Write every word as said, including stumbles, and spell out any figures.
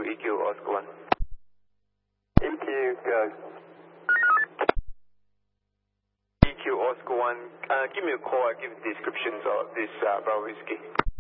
E Q, Oscar one. E Q, go. E Q, Oscar one, uh, give me a call, I'll give descriptions of this uh, Bravo Whiskey.